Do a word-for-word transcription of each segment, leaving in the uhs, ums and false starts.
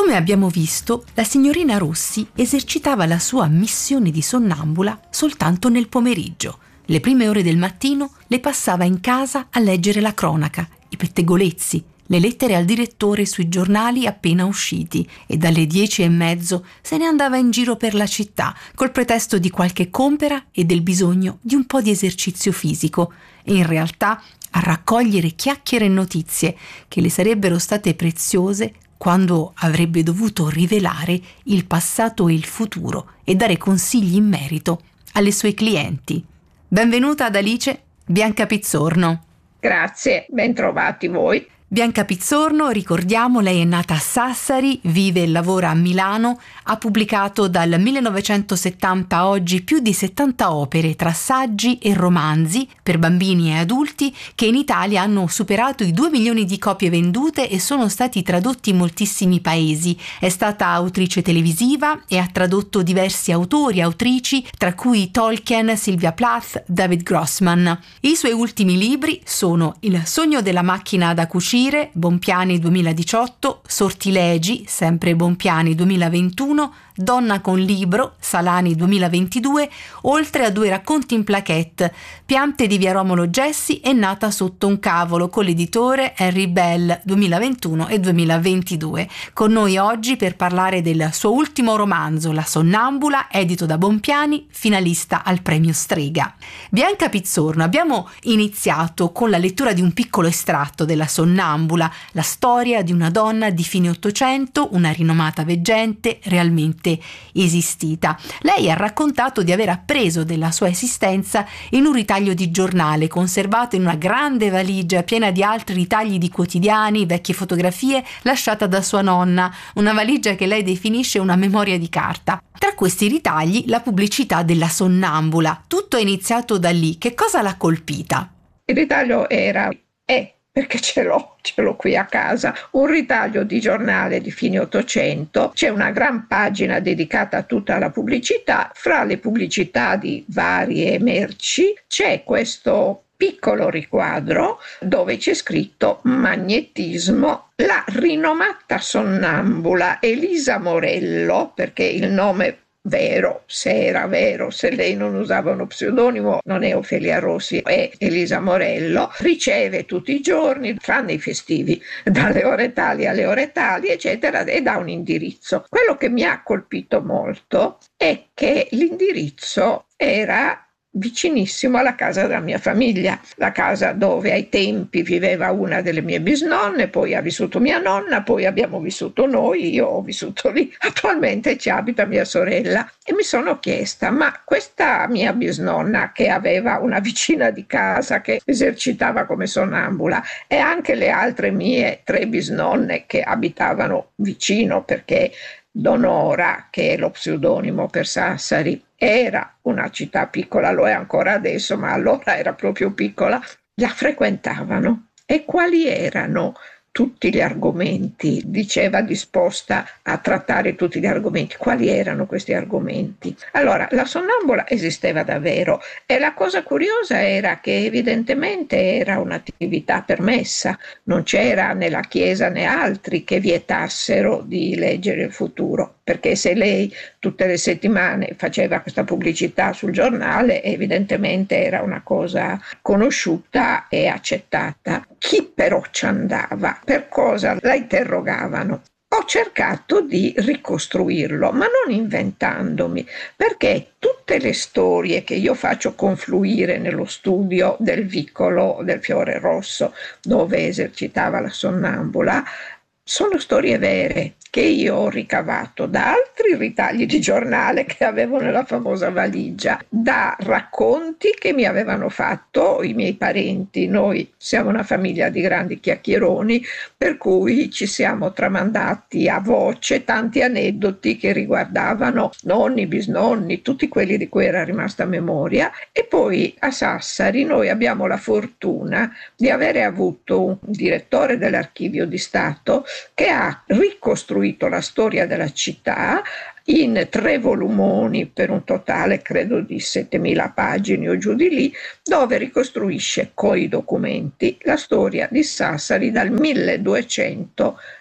Come abbiamo visto, la signorina Rossi esercitava la sua missione di sonnambula soltanto nel pomeriggio. Le prime ore del mattino le passava in casa a leggere la cronaca, i pettegolezzi, le lettere al direttore sui giornali appena usciti e dalle dieci e mezzo se ne andava in giro per la città col pretesto di qualche compera e del bisogno di un po' di esercizio fisico e in realtà a raccogliere chiacchiere e notizie che le sarebbero state preziose quando avrebbe dovuto rivelare il passato e il futuro e dare consigli in merito alle sue clienti. Benvenuta ad Alice Bianca Pizzorno. Grazie, ben trovati voi. Bianca Pizzorno, ricordiamo, lei è nata a Sassari, vive e lavora a Milano, ha pubblicato dal millenovecentosettanta a oggi più di settanta opere tra saggi e romanzi per bambini e adulti che in Italia hanno superato i due milioni di copie vendute e sono stati tradotti in moltissimi paesi. È stata autrice televisiva e ha tradotto diversi autori e autrici, tra cui Tolkien, Sylvia Plath, David Grossman. I suoi ultimi libri sono Il sogno della macchina da cucire, Bompiani duemiladiciotto, Sortilegi, sempre Bompiani duemilaventuno, Donna con libro, Salani duemilaventidue, oltre a due racconti in plaquette, Piante di via Romolo Gessi e Nata sotto un cavolo, con l'editore Henry Bell duemilaventuno e duemilaventidue. Con noi oggi per parlare del suo ultimo romanzo, La sonnambula, edito da Bompiani, finalista al premio Strega. Bianca Pizzorno, abbiamo iniziato con la lettura di un piccolo estratto della sonnambula, la storia di una donna di fine Ottocento, una rinomata veggente realmente esistita. Lei ha raccontato di aver appreso della sua esistenza in un ritaglio di giornale conservato in una grande valigia piena di altri ritagli di quotidiani, vecchie fotografie lasciata da sua nonna, una valigia che lei definisce una memoria di carta. Tra questi ritagli la pubblicità della sonnambula. Tutto è iniziato da lì. Che cosa l'ha colpita? Il ritaglio era è perché ce l'ho, ce l'ho qui a casa, un ritaglio di giornale di fine Ottocento, c'è una gran pagina dedicata a tutta la pubblicità, fra le pubblicità di varie merci c'è questo piccolo riquadro dove c'è scritto magnetismo, la rinomata sonnambula Elisa Morello, perché il nome vero, se era vero, se lei non usava uno pseudonimo, non è Ofelia Rossi, è Elisa Morello, riceve tutti i giorni, tranne i festivi, dalle ore tali alle ore tali, eccetera, e dà un indirizzo. Quello che mi ha colpito molto è che l'indirizzo era vicinissimo alla casa della mia famiglia, la casa dove ai tempi viveva una delle mie bisnonne, poi ha vissuto mia nonna, poi abbiamo vissuto noi, io ho vissuto lì, attualmente ci abita mia sorella e mi sono chiesta, ma questa mia bisnonna che aveva una vicina di casa che esercitava come sonnambula e anche le altre mie tre bisnonne che abitavano vicino, perché Donora, che è lo pseudonimo per Sassari, era una città piccola, lo è ancora adesso, ma allora era proprio piccola, la frequentavano. E quali erano tutti gli argomenti? Diceva disposta a trattare tutti gli argomenti. Quali erano questi argomenti? Allora, la sonnambula esisteva davvero e la cosa curiosa era che evidentemente era un'attività permessa, non c'era né la Chiesa né altri che vietassero di leggere il futuro, perché se lei tutte le settimane faceva questa pubblicità sul giornale, evidentemente era una cosa conosciuta e accettata. Chi però ci andava? Per cosa la interrogavano? Ho cercato di ricostruirlo, ma non inventandomi, perché tutte le storie che io faccio confluire nello studio del vicolo del Fiore Rosso, dove esercitava la sonnambula, sono storie vere che io ho ricavato da altri ritagli di giornale che avevo nella famosa valigia, da racconti che mi avevano fatto i miei parenti. Noi siamo una famiglia di grandi chiacchieroni, per cui ci siamo tramandati a voce tanti aneddoti che riguardavano nonni, bisnonni, tutti quelli di cui era rimasta memoria. E poi a Sassari noi abbiamo la fortuna di avere avuto un direttore dell'Archivio di Stato che ha ricostruito la storia della città in tre volumoni per un totale credo di settemila pagine o giù di lì, dove ricostruisce coi documenti la storia di Sassari dal milleduecento ai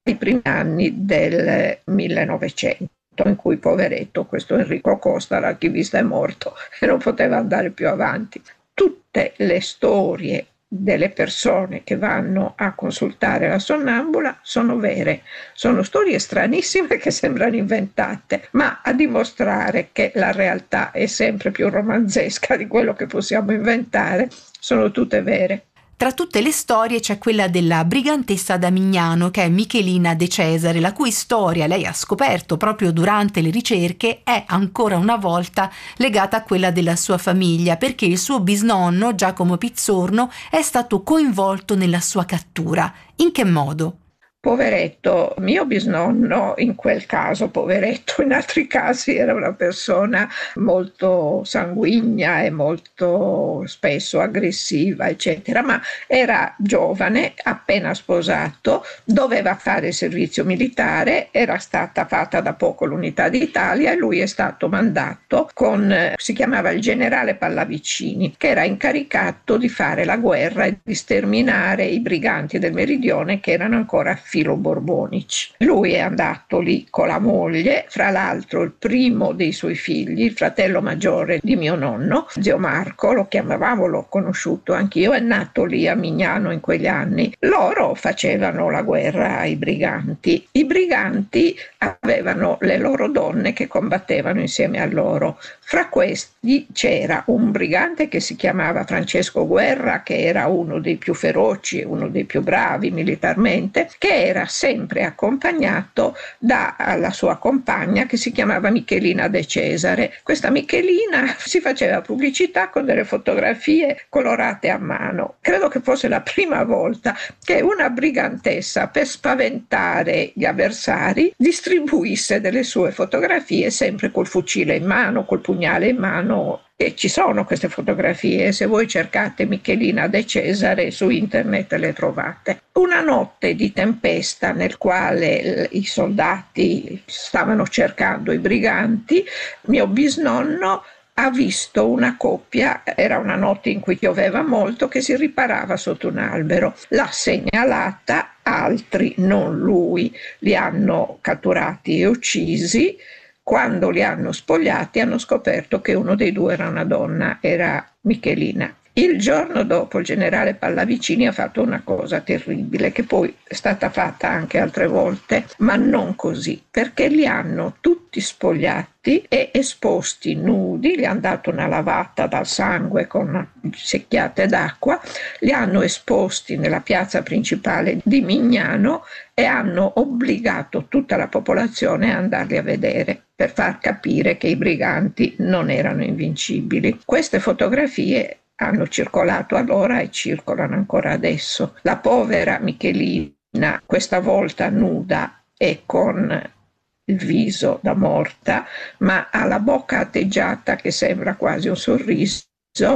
i primi anni del millenovecento, in cui, poveretto, questo Enrico Costa, l'archivista, è morto e non poteva andare più avanti. Tutte le storie delle persone che vanno a consultare la sonnambula sono vere, sono storie stranissime che sembrano inventate, ma a dimostrare che la realtà è sempre più romanzesca di quello che possiamo inventare, sono tutte vere. Tra tutte le storie c'è quella della brigantessa da Mignano, che è Michelina De Cesare, la cui storia lei ha scoperto proprio durante le ricerche è ancora una volta legata a quella della sua famiglia, perché il suo bisnonno Giacomo Pizzorno è stato coinvolto nella sua cattura. In che modo? Poveretto, mio bisnonno, in quel caso poveretto, in altri casi era una persona molto sanguigna e molto spesso aggressiva, eccetera, ma era giovane, appena sposato, doveva fare il servizio militare, era stata fatta da poco l'Unità d'Italia e lui è stato mandato con, si chiamava il generale Pallavicini, che era incaricato di fare la guerra e di sterminare i briganti del Meridione che erano ancora filo-borbonici. Lui è andato lì con la moglie, fra l'altro il primo dei suoi figli, il fratello maggiore di mio nonno, zio Marco, lo chiamavamo, l'ho conosciuto anch'io, è nato lì a Mignano in quegli anni. Loro facevano la guerra ai briganti. I briganti avevano le loro donne che combattevano insieme a loro. Fra questi c'era un brigante che si chiamava Francesco Guerra, che era uno dei più feroci e uno dei più bravi militarmente, che era sempre accompagnato dalla sua compagna che si chiamava Michelina De Cesare. Questa Michelina si faceva pubblicità con delle fotografie colorate a mano. Credo che fosse la prima volta che una brigantessa, per spaventare gli avversari, distribuisse delle sue fotografie sempre col fucile in mano, col pugnale in mano. E ci sono queste fotografie, se voi cercate Michelina De Cesare su internet le trovate. Una notte di tempesta nel quale i soldati stavano cercando i briganti, mio bisnonno ha visto una coppia, era una notte in cui pioveva molto, che si riparava sotto un albero. L'ha segnalata, altri, non lui, li hanno catturati e uccisi. Quando li hanno spogliati hanno scoperto che uno dei due era una donna, era Michelina. Il giorno dopo il generale Pallavicini ha fatto una cosa terribile, che poi è stata fatta anche altre volte, ma non così, perché li hanno tutti spogliati e esposti nudi, gli hanno dato una lavata dal sangue con secchiate d'acqua, li hanno esposti nella piazza principale di Mignano e hanno obbligato tutta la popolazione a andarli a vedere, per far capire che i briganti non erano invincibili. Queste fotografie hanno circolato allora e circolano ancora adesso. La povera Michelina, questa volta nuda e con il viso da morta, ma ha la bocca atteggiata che sembra quasi un sorriso,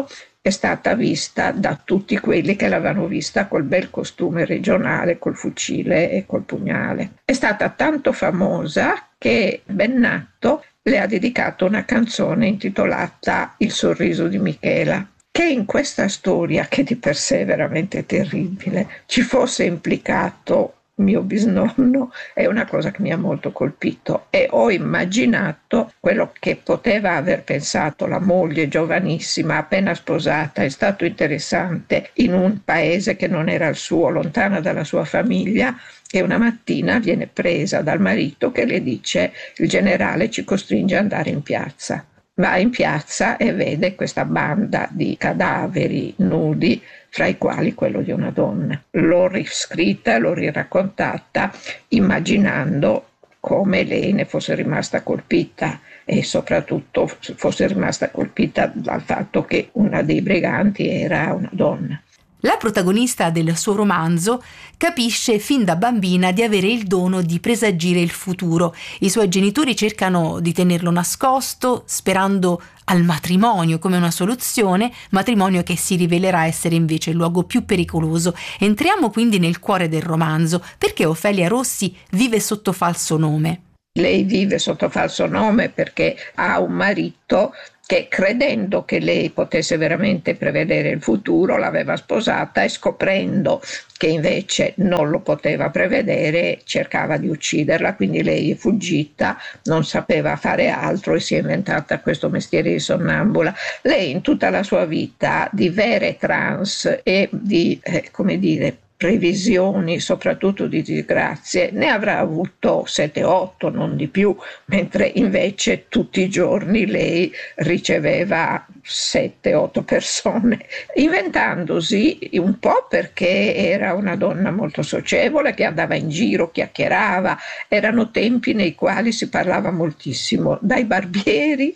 è stata vista da tutti quelli che l'avevano vista col bel costume regionale, col fucile e col pugnale. È stata tanto famosa che Bennato le ha dedicato una canzone intitolata Il sorriso di Michela. Che in questa storia, che di per sé è veramente terribile, ci fosse implicato mio bisnonno è una cosa che mi ha molto colpito, e ho immaginato quello che poteva aver pensato la moglie giovanissima, appena sposata. È stato interessante, in un paese che non era il suo, lontana dalla sua famiglia, e una mattina viene presa dal marito che le dice: il generale ci costringe ad andare in piazza. Va in piazza e vede questa banda di cadaveri nudi, fra i quali quello di una donna. L'ho riscritta, l'ho riraccontata, immaginando come lei ne fosse rimasta colpita e soprattutto fosse rimasta colpita dal fatto che una dei briganti era una donna. La protagonista del suo romanzo capisce fin da bambina di avere il dono di presagire il futuro. I suoi genitori cercano di tenerlo nascosto, sperando al matrimonio come una soluzione, matrimonio che si rivelerà essere invece il luogo più pericoloso. Entriamo quindi nel cuore del romanzo, perché Ofelia Rossi vive sotto falso nome. Lei vive sotto falso nome perché ha un marito che, credendo che lei potesse veramente prevedere il futuro, l'aveva sposata e, scoprendo che invece non lo poteva prevedere, cercava di ucciderla. Quindi lei è fuggita, non sapeva fare altro e si è inventata questo mestiere di sonnambula. Lei in tutta la sua vita di vere trance e di, eh, come dire, previsioni, soprattutto di disgrazie, ne avrà avuto sette otto, non di più, mentre invece tutti i giorni lei riceveva sette otto persone, inventandosi un po' perché era una donna molto socievole che andava in giro, chiacchierava. Erano tempi nei quali si parlava moltissimo dai barbieri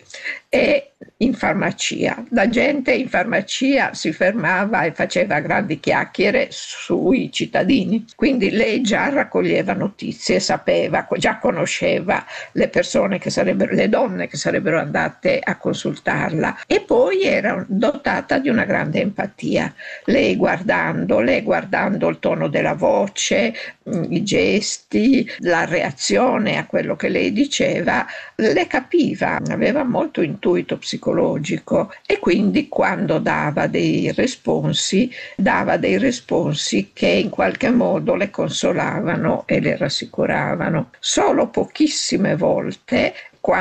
e in farmacia. La gente in farmacia si fermava e faceva grandi chiacchiere sui cittadini, quindi lei già raccoglieva notizie, sapeva, già conosceva le persone che sarebbero, le donne che sarebbero andate a consultarla, e poi era dotata di una grande empatia. Lei guardando, lei guardando il tono della voce, i gesti, la reazione a quello che lei diceva, le capiva, aveva molto intuito psicologico, e quindi quando dava dei responsi, dava dei responsi che in qualche modo le consolavano e le rassicuravano. Solo pochissime volte,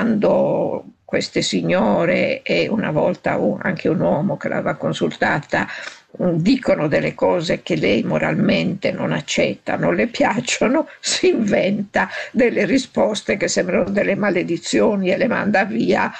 quando queste signore e una volta anche un uomo che l'aveva consultata dicono delle cose che lei moralmente non accetta, non le piacciono, si inventa delle risposte che sembrano delle maledizioni e le manda via,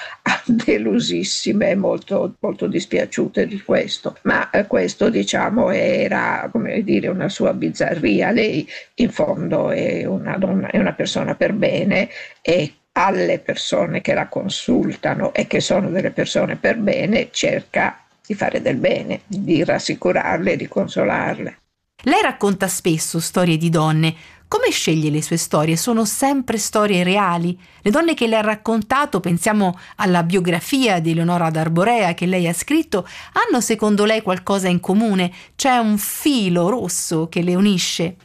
delusissime e molto, molto dispiaciute di questo. Ma eh, questo, diciamo, era, come dire, una sua bizzarria. Lei in fondo è una donna, è una persona per bene, e alle persone che la consultano e che sono delle persone per bene cerca di fare del bene, di rassicurarle, di consolarle. Lei racconta spesso storie di donne. Come sceglie le sue storie? Sono sempre storie reali? Le donne che le ha raccontato, pensiamo alla biografia di Eleonora d'Arborea che lei ha scritto, hanno secondo lei qualcosa in comune? C'è un filo rosso che le unisce?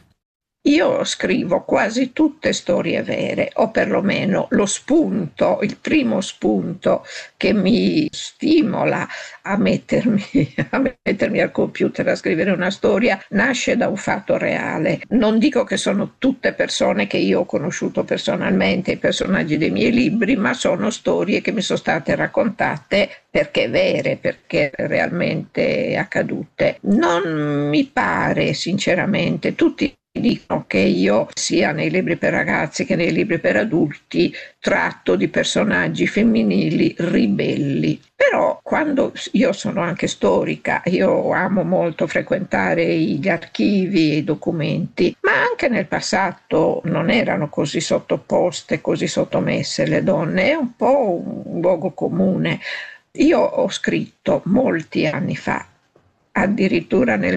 Io scrivo quasi tutte storie vere, o perlomeno lo spunto, il primo spunto che mi stimola a mettermi, a mettermi al computer a scrivere una storia nasce da un fatto reale. Non dico che sono tutte persone che io ho conosciuto personalmente, i personaggi dei miei libri, ma sono storie che mi sono state raccontate perché vere, perché realmente accadute. Non mi pare, sinceramente, tutti dicono che io, sia nei libri per ragazzi che nei libri per adulti, tratto di personaggi femminili ribelli. Però quando io sono anche storica, io amo molto frequentare gli archivi e i documenti, ma anche nel passato non erano così sottoposte, così sottomesse le donne, è un po' un luogo comune. Io ho scritto molti anni fa, addirittura nel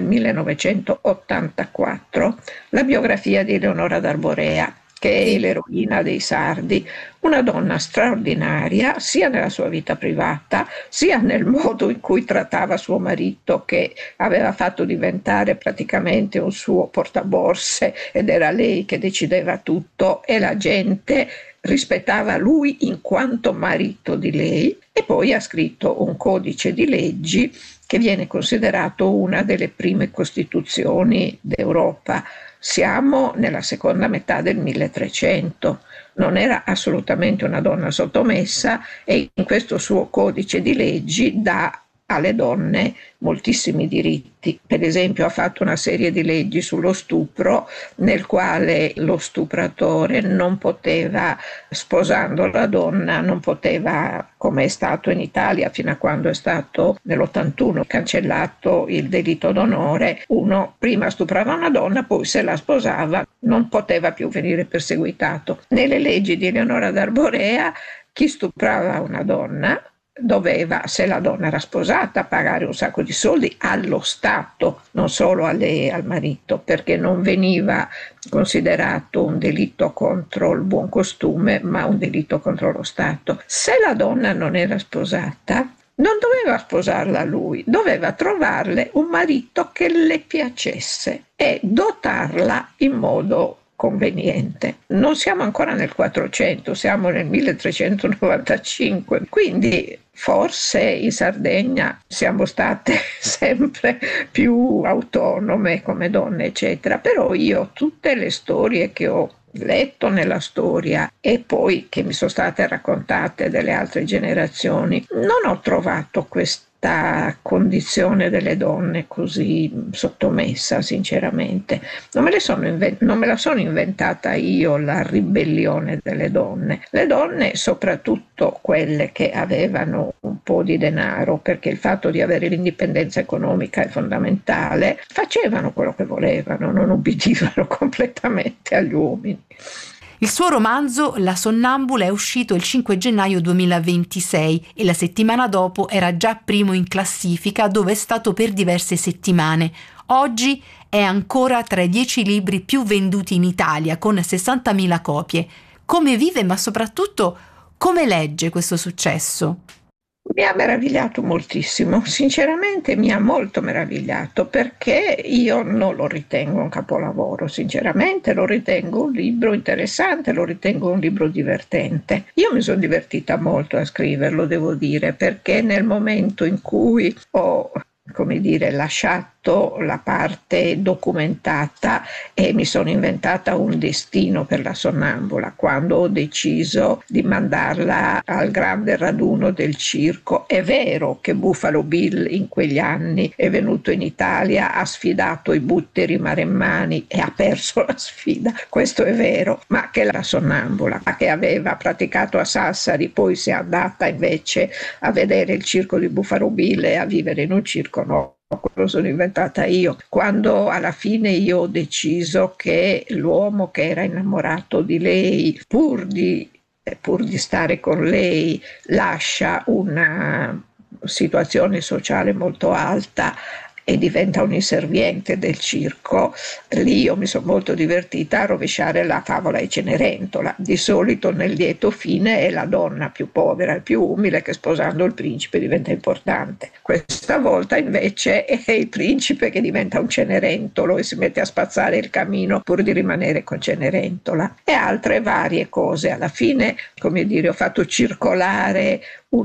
millenovecentottantaquattro, la biografia di Eleonora d'Arborea, che è l'eroina dei Sardi, una donna straordinaria sia nella sua vita privata, sia nel modo in cui trattava suo marito, che aveva fatto diventare praticamente un suo portaborse, ed era lei che decideva tutto, e la gente rispettava lui in quanto marito di lei. E poi ha scritto un codice di leggi che viene considerato una delle prime costituzioni d'Europa. Siamo nella seconda metà del milletrecento. Non era assolutamente una donna sottomessa, e in questo suo codice di leggi dà alle donne moltissimi diritti. Per esempio ha fatto una serie di leggi sullo stupro, nel quale lo stupratore non poteva, sposando la donna, non poteva, come è stato in Italia fino a quando è stato nell'ottantuno cancellato il delitto d'onore, uno prima stuprava una donna, poi se la sposava non poteva più venire perseguitato. Nelle leggi di Eleonora d'Arborea chi stuprava una donna doveva, se la donna era sposata, pagare un sacco di soldi allo Stato, non solo a lei e al marito, perché non veniva considerato un delitto contro il buon costume, ma un delitto contro lo Stato. Se la donna non era sposata, non doveva sposarla lui, doveva trovarle un marito che le piacesse e dotarla in modo conveniente. Non siamo ancora nel quattrocento, siamo nel milletrecentonovantacinque, quindi Forse in Sardegna siamo state sempre più autonome come donne, eccetera, però io tutte le storie che ho letto nella storia e poi che mi sono state raccontate dalle altre generazioni, non ho trovato questa condizione delle donne così sottomessa, sinceramente. Non me, le sono inven- non me la sono inventata io la ribellione delle donne. Le donne, soprattutto quelle che avevano un po' di denaro, perché il fatto di avere l'indipendenza economica è fondamentale, facevano quello che volevano, non ubbidivano completamente agli uomini. Il suo romanzo La sonnambula è uscito il cinque gennaio duemilaventisei e la settimana dopo era già primo in classifica, dove è stato per diverse settimane. Oggi è ancora tra i dieci libri più venduti in Italia, con sessantamila copie. Come vive, ma soprattutto come legge questo successo? Mi ha meravigliato moltissimo, sinceramente mi ha molto meravigliato, perché io non lo ritengo un capolavoro, sinceramente lo ritengo un libro interessante, lo ritengo un libro divertente. Io mi sono divertita molto a scriverlo, devo dire, perché nel momento in cui ho, come dire, lasciato la parte documentata e mi sono inventata un destino per la sonnambula, quando ho deciso di mandarla al grande raduno del circo. È vero che Buffalo Bill in quegli anni è venuto in Italia, ha sfidato i butteri maremmani e ha perso la sfida, questo è vero, ma che la sonnambula che aveva praticato a Sassari poi si è andata invece a vedere il circo di Buffalo Bill e a vivere in un circo, no, quello sono inventata io. Quando alla fine io ho deciso che l'uomo che era innamorato di lei, pur di, pur di stare con lei, lascia una situazione sociale molto alta e diventa un inserviente del circo, lì io mi sono molto divertita a rovesciare la favola di Cenerentola. Di solito nel lieto fine è la donna più povera e più umile che sposando il principe diventa importante. Questa volta invece è il principe che diventa un Cenerentolo e si mette a spazzare il camino pur di rimanere con Cenerentola, e altre varie cose. Alla fine, come dire, ho fatto circolare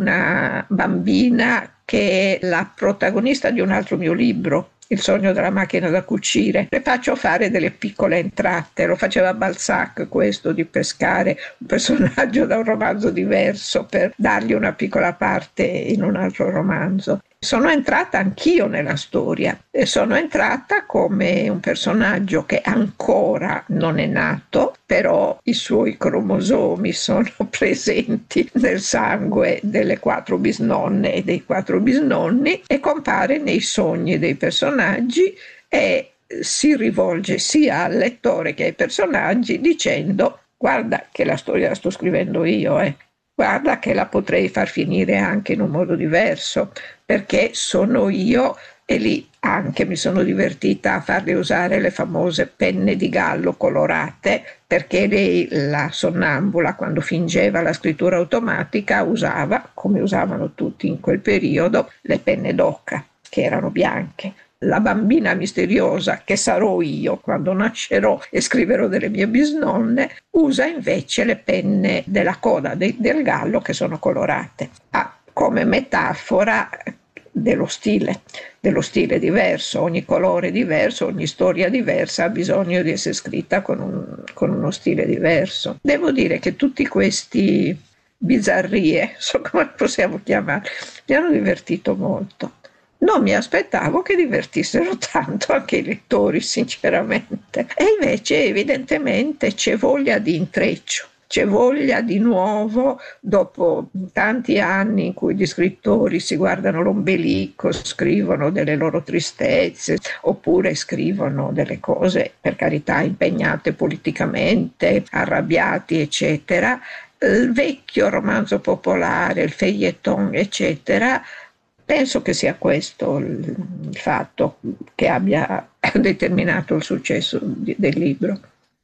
una bambina che è la protagonista di un altro mio libro, Il sogno della macchina da cucire. Le faccio fare delle piccole entrate, lo faceva Balzac questo, di pescare un personaggio da un romanzo diverso per dargli una piccola parte in un altro romanzo. Sono entrata anch'io nella storia e sono entrata come un personaggio che ancora non è nato, però i suoi cromosomi sono presenti nel sangue delle quattro bisnonne e dei quattro bisnonni, e compare nei sogni dei personaggi e si rivolge sia al lettore che ai personaggi dicendo: guarda che la storia la sto scrivendo io, eh. Guarda che la potrei far finire anche in un modo diverso, perché sono io. E lì anche mi sono divertita a farle usare le famose penne di gallo colorate, perché lei, la sonnambula, quando fingeva la scrittura automatica, usava, come usavano tutti in quel periodo, le penne d'oca, che erano bianche. La bambina misteriosa, che sarò io quando nascerò e scriverò delle mie bisnonne, usa invece le penne della coda de- del gallo, che sono colorate. Ha come metafora dello stile, dello stile diverso. Ogni colore diverso, ogni storia diversa ha bisogno di essere scritta con, un, con uno stile diverso. Devo dire che tutti questi bizzarrie, so come possiamo chiamare, mi hanno divertito molto. Non mi aspettavo che divertissero tanto anche i lettori, sinceramente. E invece evidentemente c'è voglia di intreccio, c'è voglia di nuovo, dopo tanti anni in cui gli scrittori si guardano l'ombelico, scrivono delle loro tristezze, oppure scrivono delle cose, per carità, impegnate politicamente, arrabbiati, eccetera. Il vecchio romanzo popolare, il feuilleton, eccetera, penso che sia questo il, il fatto che abbia determinato il successo di, del libro.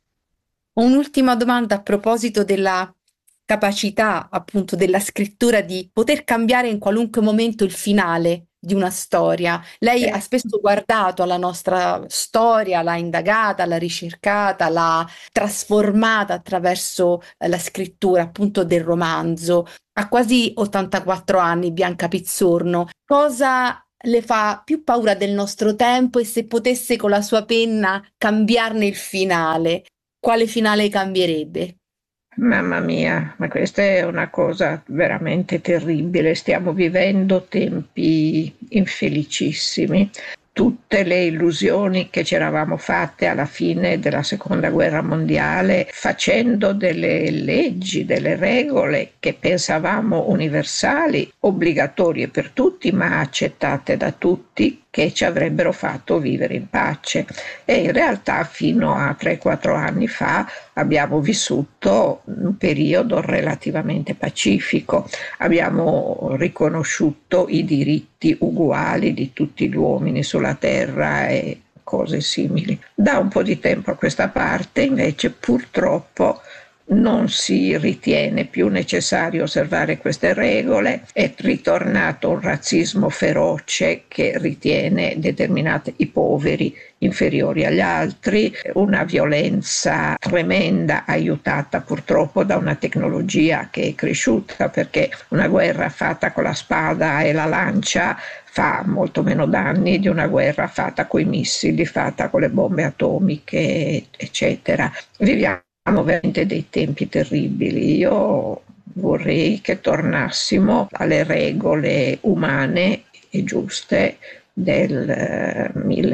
Un'ultima domanda a proposito della capacità appunto della scrittura di poter cambiare in qualunque momento il finale di una storia. Lei ha Eh, spesso guardato alla nostra storia, l'ha indagata, l'ha ricercata, l'ha trasformata attraverso eh, la scrittura appunto del romanzo. Ha quasi ottantaquattro anni, Bianca Pizzorno. Cosa le fa più paura del nostro tempo e se potesse con la sua penna cambiarne il finale, quale finale cambierebbe? Mamma mia, ma questa è una cosa veramente terribile. Stiamo vivendo tempi infelicissimi. Tutte le illusioni che ci eravamo fatte alla fine della seconda guerra mondiale, facendo delle leggi, delle regole che pensavamo universali, obbligatorie per tutti, ma accettate da tutti, che ci avrebbero fatto vivere in pace. E in realtà fino a tre quattro anni fa abbiamo vissuto un periodo relativamente pacifico, abbiamo riconosciuto i diritti uguali di tutti gli uomini sulla terra e cose simili. Da un po' di tempo a questa parte invece purtroppo non si ritiene più necessario osservare queste regole, è ritornato un razzismo feroce che ritiene determinati i poveri inferiori agli altri, una violenza tremenda aiutata purtroppo da una tecnologia che è cresciuta, perché una guerra fatta con la spada e la lancia fa molto meno danni di una guerra fatta con i missili, fatta con le bombe atomiche, eccetera. Viviamo veramente dei tempi terribili. Io vorrei che tornassimo alle regole umane e giuste del eh,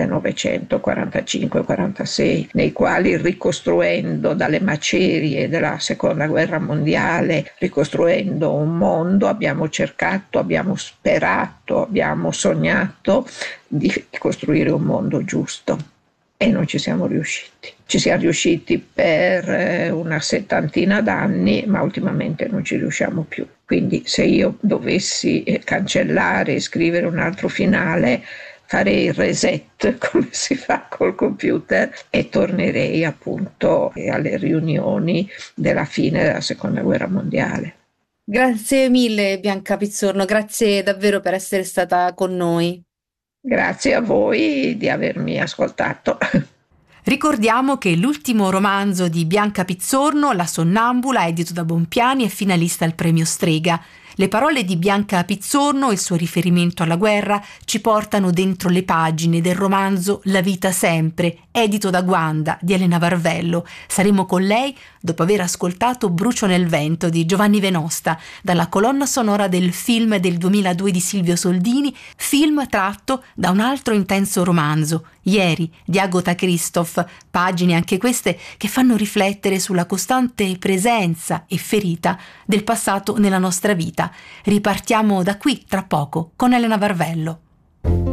millenovecentoquarantacinque quarantasei, nei quali, ricostruendo dalle macerie della seconda guerra mondiale, ricostruendo un mondo, abbiamo cercato, abbiamo sperato, abbiamo sognato di costruire un mondo giusto. E non ci siamo riusciti. Ci siamo riusciti per una settantina d'anni, ma ultimamente non ci riusciamo più. Quindi se io dovessi cancellare e scrivere un altro finale, farei il reset, come si fa col computer, e tornerei appunto alle riunioni della fine della seconda guerra mondiale. Grazie mille, Bianca Pizzorno, grazie davvero per essere stata con noi. Grazie a voi di avermi ascoltato. Ricordiamo che l'ultimo romanzo di Bianca Pizzorno, La sonnambula, edito da Bompiani, è finalista al premio Strega. Le parole di Bianca Pizzorno e il suo riferimento alla guerra ci portano dentro le pagine del romanzo La vita sempre, edito da Guanda di Elena Varvello. Saremo con lei dopo aver ascoltato Brucio nel vento di Giovanni Venosta, dalla colonna sonora del film del duemiladue di Silvio Soldini, film tratto da un altro intenso romanzo, Ieri di Agota Christoph, pagine anche queste che fanno riflettere sulla costante presenza e ferita del passato nella nostra vita. Ripartiamo da qui tra poco con Elena Varvello.